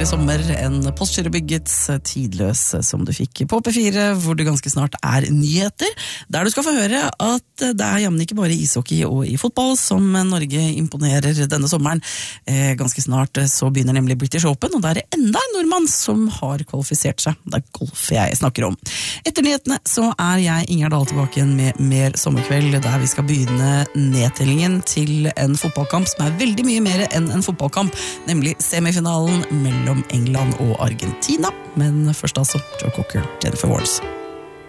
deilig sommer, en Postgirobygget tidløs som du fikk på P4, hvor det ganske snart nyheter, der du skal få høre at det jammen ikke bare ishockey og i fotball som Norge imponerer denne sommeren. Ganske snart så begynner nemlig British Open, og der enda en nordmann som har kvalifisert seg. Det golf jeg snakker om. Etter nyhetene så jeg Ingjerd Dahl tilbake igjen med mer sommerkveld, der vi skal begynne nedtellingen til en fotballkamp som veldig mye mer enn en fotballkamp, nemlig semifinalen mellom England og Argentina. Men først altså, Joe Cocker, Jennifer Warnes.